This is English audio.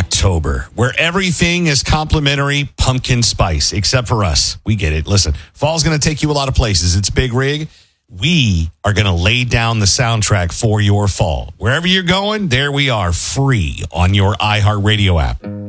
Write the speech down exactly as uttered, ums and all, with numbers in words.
October, where everything is complimentary pumpkin spice, except for us. We get it. Listen, fall's going to take you a lot of places. It's Big Rig. We are going to lay down the soundtrack for your fall. Wherever you're going, there we are, free on your iHeartRadio app.